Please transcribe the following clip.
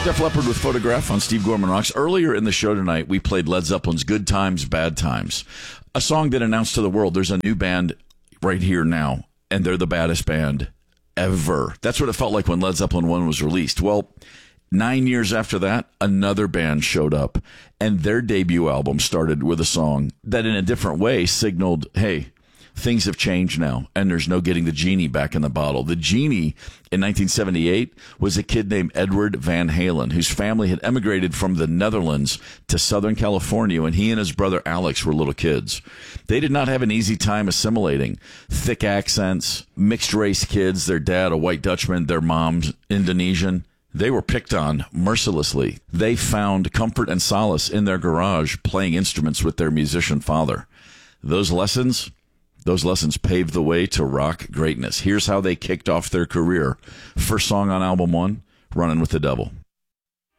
Def Leppard with Photograph on Steve Gorman Rocks. Earlier in the show tonight, we played Led Zeppelin's Good Times, Bad Times, a song that announced to the world there's a new band right here now, and they're the baddest band ever. That's what it felt like when Led Zeppelin 1 was released. Well, 9 years after that, another band showed up, and their debut album started with a song that in a different way signaled, hey, things have changed now, and there's no getting the genie back in the bottle. The genie in 1978 was a kid named Edward Van Halen, whose family had emigrated from the Netherlands to Southern California when he and his brother Alex were little kids. They did not have an easy time assimilating. Thick accents, mixed race kids, their dad a white Dutchman, their mom's Indonesian. They were picked on mercilessly. They found comfort and solace in their garage playing instruments with their musician father. Those lessons paved the way to rock greatness. Here's how they kicked off their career. First song on album 1, Running with the Devil.